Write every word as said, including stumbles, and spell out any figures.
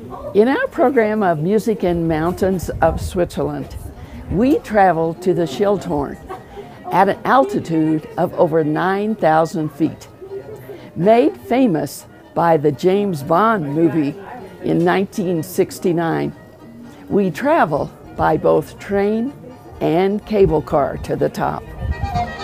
In our program of Music in Mountains of Switzerland, we travel to the Schildhorn at an altitude of over nine thousand feet. Made famous by the James Bond movie in nineteen sixty-nine, we travel by both train and cable car to the top.